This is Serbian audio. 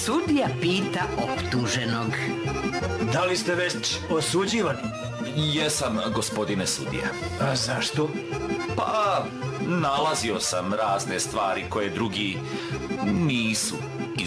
Sudija pita optuženog. Da li ste već osuđivani? Jesam, gospodine sudija. A zašto? Pa, nalazio sam razne stvari koje drugi nisu